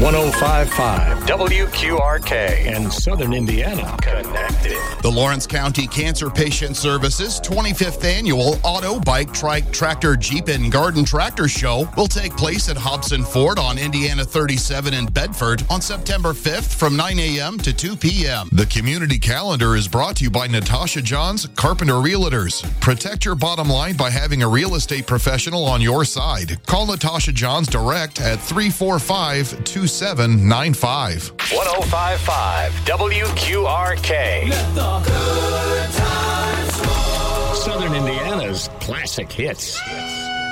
105.5 WQRK and Southern Indiana connected. The Lawrence County Cancer Patient Services 25th Annual Auto, Bike, Trike, Tractor, Jeep, and Garden Tractor Show will take place at Hobson Ford on Indiana 37 in Bedford on September 5th from 9 a.m. to 2 p.m. The community calendar is brought to you by Natasha Johns Carpenter Realtors. Protect your bottom line by having a real estate professional on your side. Call Natasha Johns direct at 345-2795. 105.5 WQRK. Let the good times roll. Southern Indiana's classic hits.